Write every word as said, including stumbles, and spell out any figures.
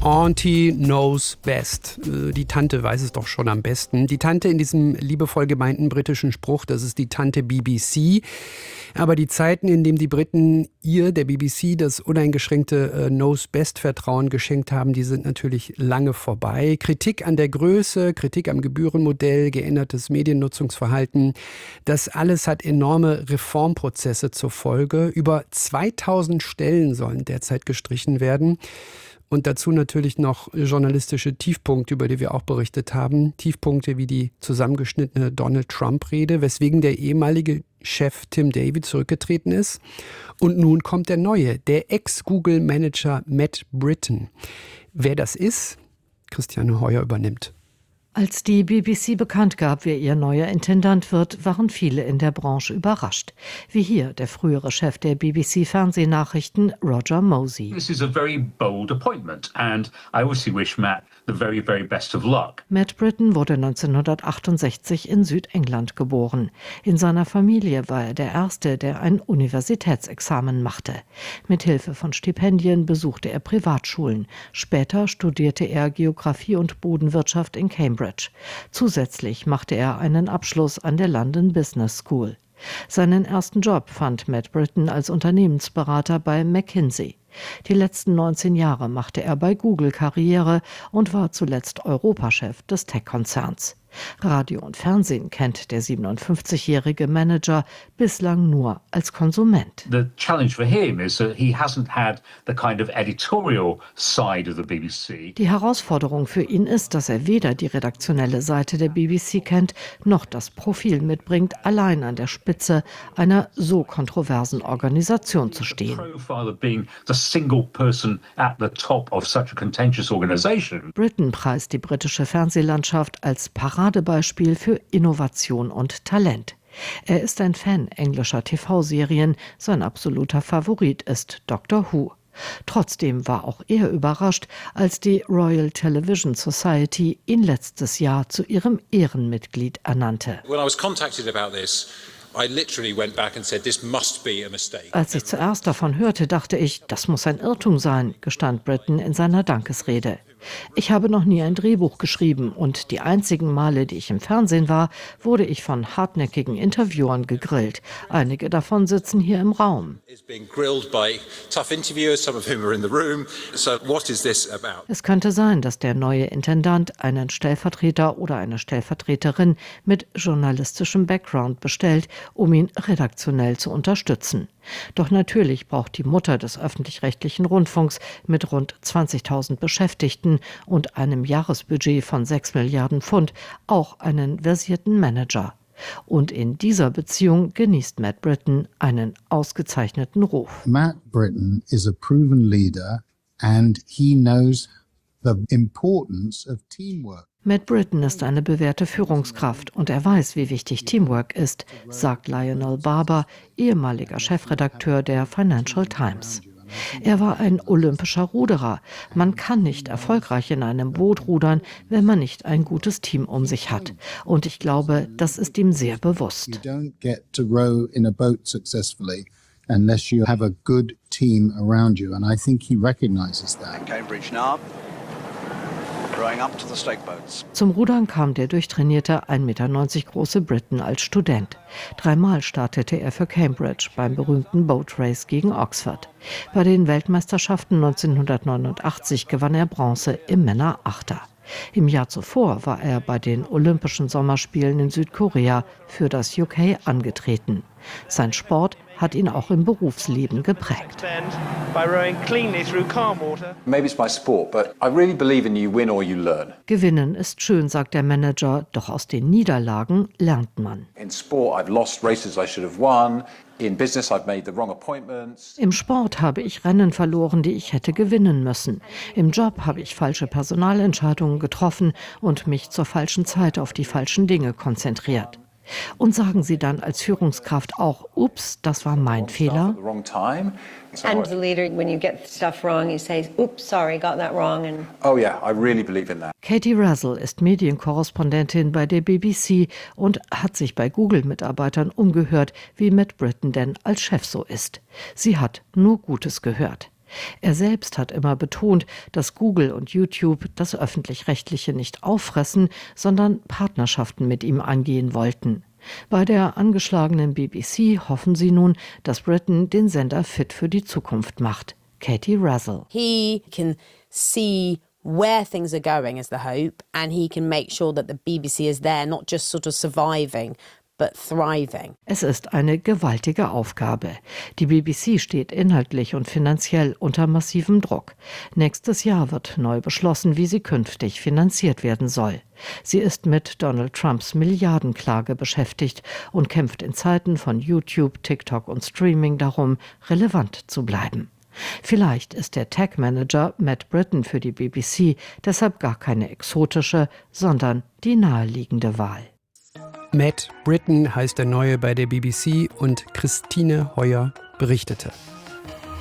Auntie knows best. Die Tante weiß es doch schon am besten. Die Tante in diesem liebevoll gemeinten britischen Spruch, das ist die Tante B B C. Aber die Zeiten, in denen die Briten ihr, der B B C, das uneingeschränkte knows best Vertrauen geschenkt haben, die sind natürlich lange vorbei. Kritik an der Größe, Kritik am Gebührenmodell, geändertes Mediennutzungsverhalten, das alles hat enorme Reformprozesse zur Folge. Über zweitausend Stellen sollen derzeit gestrichen werden. Und dazu natürlich noch journalistische Tiefpunkte, über die wir auch berichtet haben. Tiefpunkte wie die zusammengeschnittene Donald-Trump-Rede, weswegen der ehemalige Chef Tim David zurückgetreten ist. Und nun kommt der neue, der Ex-Google-Manager Matt Britton. Wer das ist, Christiane Heuer übernimmt. Als die B B C bekannt gab, wer ihr neuer Intendant wird, waren viele in der Branche überrascht. Wie hier der frühere Chef der B B C-Fernsehnachrichten, Roger Mosey. This is a very bold appointment and I obviously wish Matt the very, very best of luck. Matt Britton wurde neunzehnhundertachtundsechzig in Südengland geboren. In seiner Familie war er der Erste, der ein Universitätsexamen machte. Mit Hilfe von Stipendien besuchte er Privatschulen. Später studierte er Geographie und Bodenwirtschaft in Cambridge. Zusätzlich machte er einen Abschluss an der London Business School. Seinen ersten Job fand Matt Britton als Unternehmensberater bei McKinsey. Die letzten neunzehn Jahre machte er bei Google Karriere und war zuletzt Europachef des Tech-Konzerns. Radio und Fernsehen kennt der siebenundfünfzigjährige Manager bislang nur als Konsument. The challenge for him is that he hasn't had the kind of editorial side of the B B C. Die Herausforderung für ihn ist, dass er weder die redaktionelle Seite der B B C kennt, noch das Profil mitbringt, allein an der Spitze einer so kontroversen Organisation zu stehen. Britton preist die britische Fernsehlandschaft als Paradebeispiel für Innovation und Talent. Er ist ein Fan englischer T V-Serien, sein absoluter Favorit ist Doctor Who. Trotzdem war auch er überrascht, als die Royal Television Society ihn letztes Jahr zu ihrem Ehrenmitglied ernannte. When I was contacted about this, I literally went back and said, this must be a mistake. Als ich zuerst davon hörte, dachte ich, das muss ein Irrtum sein, gestand Britton in seiner Dankesrede. Ich habe noch nie ein Drehbuch geschrieben und die einzigen Male, die ich im Fernsehen war, wurde ich von hartnäckigen Interviewern gegrillt. Einige davon sitzen hier im Raum. Es könnte sein, dass der neue Intendant einen Stellvertreter oder eine Stellvertreterin mit journalistischem Background bestellt, um ihn redaktionell zu unterstützen. Doch natürlich braucht die Mutter des öffentlich-rechtlichen Rundfunks mit rund zwanzigtausend Beschäftigten und einem Jahresbudget von sechs Milliarden Pfund auch einen versierten Manager. Und in dieser Beziehung genießt Matt Britton einen ausgezeichneten Ruf. Matt Britton is a proven leader and he knows the importance of teamwork. Matt Britton ist eine bewährte Führungskraft und er weiß, wie wichtig Teamwork ist, sagt Lionel Barber, ehemaliger Chefredakteur der Financial Times. Er war ein olympischer Ruderer. Man kann nicht erfolgreich in einem Boot rudern, wenn man nicht ein gutes Team um sich hat. Und ich glaube, das ist ihm sehr bewusst. You don't get to row in a boat successfully unless you have a good team around you. And I think he recognizes that. Cambridge now. Zum Rudern kam der durchtrainierte ein Meter neunzig große Britton als Student. Dreimal startete er für Cambridge beim berühmten Boat Race gegen Oxford. Bei den Weltmeisterschaften neunzehnhundertneunundachtzig gewann er Bronze im Männer-Achter. Im Jahr zuvor war er bei den Olympischen Sommerspielen in Südkorea für das U K angetreten. Sein Sport hat ihn auch im Berufsleben geprägt. Gewinnen ist schön, sagt der Manager, doch aus den Niederlagen lernt man. Im Sport habe ich Rennen verloren, die ich hätte gewinnen müssen. Im Job habe ich falsche Personalentscheidungen getroffen und mich zur falschen Zeit auf die falschen Dinge konzentriert. Und sagen Sie dann als Führungskraft auch, ups, das war mein Fehler? And the leader, when you get stuff wrong, he says, oops, sorry, got that wrong. And Oh yeah, I really believe in that. Katie Razzle ist Medienkorrespondentin bei der B B C und hat sich bei Google-Mitarbeitern umgehört, wie Matt Britton denn als Chef so ist. Sie hat nur Gutes gehört. Er selbst hat immer betont, dass Google und YouTube das Öffentlich-Rechtliche nicht auffressen, sondern Partnerschaften mit ihm eingehen wollten. Bei der angeschlagenen B B C hoffen sie nun, dass Britain den Sender fit für die Zukunft macht. Katie Razzle. He can see where things are going is the hope, and he can make sure that the B B C is there, not just sort of surviving, but thriving. Es ist eine gewaltige Aufgabe. Die B B C steht inhaltlich und finanziell unter massivem Druck. Nächstes Jahr wird neu beschlossen, wie sie künftig finanziert werden soll. Sie ist mit Donald Trumps Milliardenklage beschäftigt und kämpft in Zeiten von YouTube, TikTok und Streaming darum, relevant zu bleiben. Vielleicht ist der Tech-Manager Matt Britton für die B B C deshalb gar keine exotische, sondern die naheliegende Wahl. Matt Britton heißt der Neue bei der B B C und Christine Heuer berichtete.